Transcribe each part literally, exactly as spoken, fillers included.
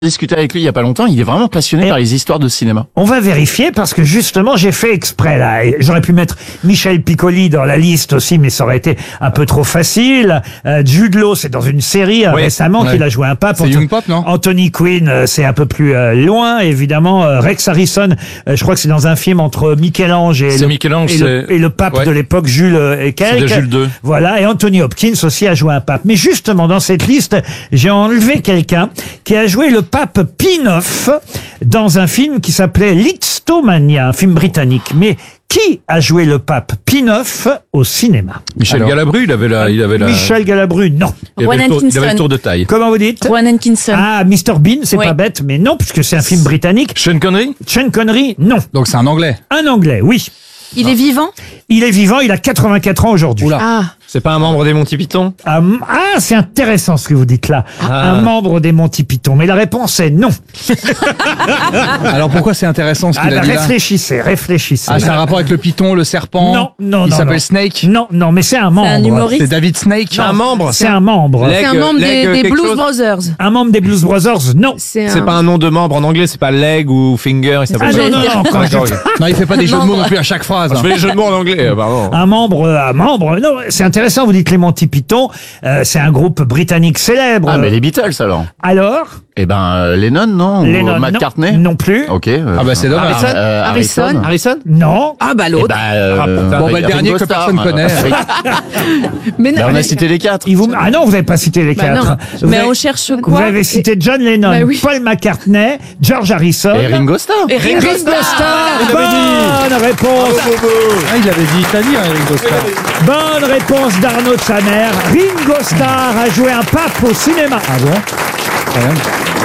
discuté avec lui il y a pas longtemps, il est vraiment passionné Et par les histoires de cinéma. On va vérifier parce que justement j'ai fait exprès là. Et j'aurais pu mettre Michel Piccoli dans la liste aussi, mais ça aurait été un peu trop facile. Euh, Jude Law, c'est dans une série euh, Oui, récemment ouais. qu'il a joué un pape. C'est Young Pop, non? Anthony Quinn, euh, c'est un peu plus euh, loin évidemment. Euh, Rex Harrison, euh, je crois que c'est dans un film entre Michel-Ange et, C'est le, Michel-Ange, et, le, c'est- et le pape ouais. de l'époque Jules euh, et quelques. de Jules deux. Voilà, et Anthony Hopkins aussi a joué un pape. Mais justement dans cette liste, j'ai enlevé quelqu'un qui a joué le pape Pie neuf dans un film qui s'appelait Lisztomania, un film britannique. Mais qui a joué le pape Pie neuf au cinéma? Michel Alors, Galabru, il avait la, il avait la, Michel Galabru, non. il avait, Rowan le tour, il avait le Atkinson. tour de taille. Comment vous dites? Rowan Atkinson. Ah, mister Bean, c'est Oui. pas bête, mais non, puisque c'est un film britannique. Sean Connery? Sean Connery, non. Donc c'est un anglais. Un anglais, oui. Il est vivant? Il est vivant, il a quatre-vingt-quatre ans aujourd'hui. Oula. Ah. C'est pas un membre des Monty Python? Ah, m- ah, c'est intéressant ce que vous dites là. Ah. Un membre des Monty Python. Mais la réponse est non. Alors pourquoi c'est intéressant ce Ah, qu'il a bah, dit là? réfléchissez, réfléchissez. Ah, c'est un rapport avec le python, le serpent. Non, non, Il non, s'appelle non. Snake. Non, non, mais c'est un membre. un humoriste. C'est David Snake. Un membre? C'est un membre. Leg- C'est un membre leg, des, des quelque Blues chose Brothers. Un membre des Blues Brothers, non. C'est C'est un... pas un nom de membre en anglais, c'est pas leg ou finger, il s'appelle Ah non, non, non, quand je D'accord, dis- ok. Non, il fait pas des jeux de mots Membre. non plus à chaque phrase. Je fais les jeux de mots en anglais, euh, pardon. Un membre, euh, un membre. Non, c'est intéressant, vous dites les Monty Python. Euh, c'est un groupe britannique célèbre. Ah, mais les Beatles, alors. Alors Eh ben, euh, Lennon, non? Lennon, Ou McCartney? non, non plus. Ok. euh, Ah bah, c'est dommage. Harrison? Euh, Harrison? Harrison? Harrison? Non. Ah bah Eh l'autre. ben, euh, Ah, putain. Bon, bah, le dernier Ringo que Starr, personne euh, connaît. Rick- Mais Ben, non, on a mais- cité les quatre. Il vous... Ah non, vous n'avez pas cité les bah quatre. non. Vous Mais avez- on cherche Vous quoi? avez cité John Lennon, Bah oui. Paul McCartney, George Harrison. Et Ringo Starr. Et Ringo Ringo Starr. Starr. Bonne réponse. Ah, il avait dit Italie, hein, Ringo Starr. Bonne réponse d'Arnaud de Saner. Ringo Starr a joué un pape au cinéma. Ah bon? Quand même.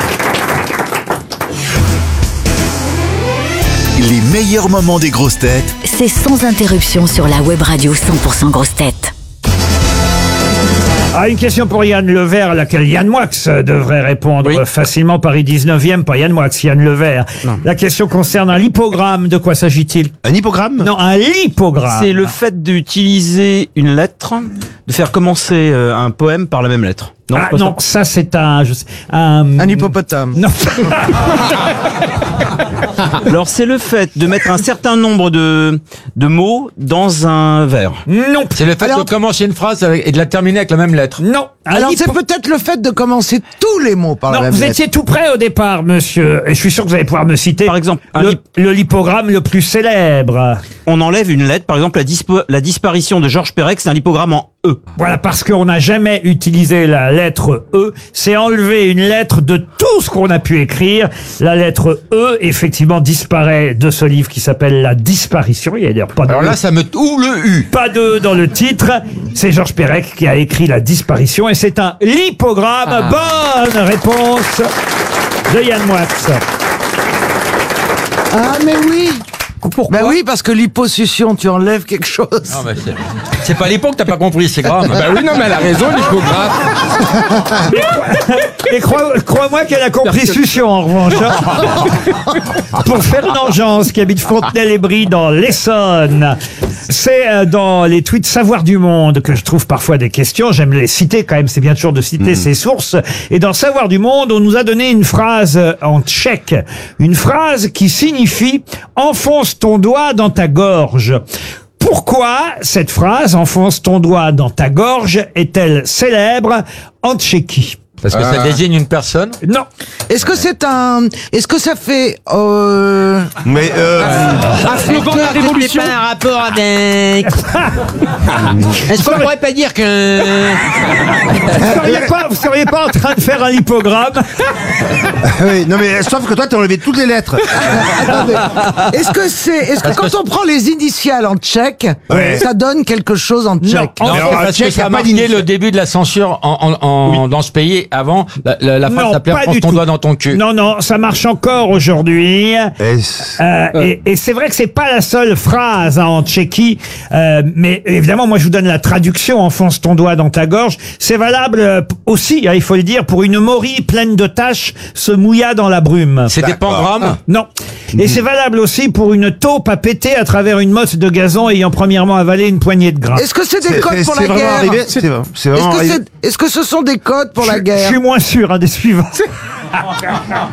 Les meilleurs moments des grosses têtes C'est sans interruption sur la web radio cent pour cent grosses têtes. Ah, une question pour Yann Levert, à laquelle Yann Moix devrait répondre Oui. facilement. Paris dix-neuvième, pas Yann Moix, Yann Levert. La question concerne un lipogramme. De quoi s'agit-il? Un hippogramme? Non, un lipogramme. C'est le fait d'utiliser une lettre, de faire commencer euh, un poème par la même lettre. Non, Ah pas non, ça c'est un... je sais- un... Un hippopotame. Non. Alors c'est le fait de mettre un certain nombre de, de mots dans un vers. Non. C'est le fait de commencer une phrase avec- et de la terminer avec la même lettre. Non. Un Alors lipo- c'est peut-être le fait de commencer tous les mots par la Non, même vous lettre. étiez tout près au départ, monsieur. Et je suis sûr que vous allez pouvoir me citer Par exemple, un le, lip- le lipogramme le plus célèbre. On enlève une lettre, par exemple la, dispo- la disparition de Georges Perec, c'est un lipogramme en E. Voilà, parce qu'on n'a jamais utilisé la lettre E. C'est enlever une lettre de tout ce qu'on a pu écrire. La lettre E, effectivement, disparaît de ce livre qui s'appelle La Disparition. Il y a d'ailleurs pas de Alors là, ça me... Ou le U. pas de dans le titre. C'est Georges Perec qui a écrit La Disparition et c'est un lipogramme. Bonne réponse de Yann Moix. Ah mais oui. Pourquoi? Ben oui, parce que l'hyposuction, tu enlèves quelque chose. Non, mais c'est... c'est pas l'époque que t'as pas compris, c'est grave. Bah oui, non, mais elle a raison, l'hypographe. Et crois- crois-moi qu'elle a compris Succion, en revanche. hein. Pour Fernand Jans, qui habite Fontenay-les-Brie dans l'Essonne. C'est euh, dans les tweets Savoir du Monde que je trouve parfois des questions. J'aime les citer quand même, c'est bien toujours de citer ses sources. Et dans Savoir du Monde, on nous a donné une phrase euh, en tchèque. Une phrase qui signifie « enfonce ton doigt dans ta gorge ». Pourquoi cette phrase « enfonce ton doigt dans ta gorge » est-elle célèbre en Tchéquie? Parce que ça désigne une personne. Non. Est-ce que c'est un... Est-ce que ça fait... Euh... Mais euh, Un slogan de la Révolution. pas un rapport avec... Est-ce qu'on pourrait pas dire que... Vous seriez pas, vous seriez pas en train de faire un lipogramme? oui, non mais sauf que toi t'as enlevé toutes les lettres. Attendez. Est-ce que c'est... Est-ce que quand on prend les initiales en tchèque, Ouais. ça donne quelque chose en tchèque? Non. Non, En- parce Tchèque, que ça y a a pas marqué d'initiale. le début de la censure en, en, en- dans ce pays. Avant, la, la, la phrase Non, s'appelait pas « Prends du ton tout. doigt dans ton cul ». Non, non, ça marche encore aujourd'hui. Euh, et et c'est vrai que c'est pas la seule phrase hein, en Tchéquie, euh, mais évidemment, moi je vous donne la traduction. Enfonce ton doigt dans ta gorge. C'est valable euh, p- aussi, hein, il faut le dire, pour une morille pleine de taches se mouilla dans la brume. C'est des pangrammes. Non. Et c'est valable aussi pour une taupe à péter à travers une motte de gazon ayant premièrement avalé une poignée de gras. Est-ce que c'est des codes pour la vraiment guerre? arrivé. C'est c'est Est-ce vraiment que, arrivé. c'est- est-ce que ce sont des codes pour la Je- Je guerre? suis moins sûr hein, des suivants.